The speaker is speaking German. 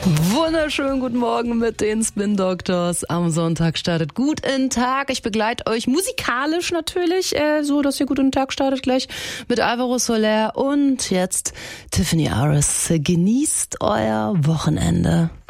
Wunderschönen guten Morgen mit den Spin Doctors. Am Sonntag startet gut in den Tag. Ich begleite euch musikalisch natürlich, so dass ihr gut in den Tag startet gleich mit Alvaro Soler und jetzt Tiffany Aris. Genießt euer Wochenende.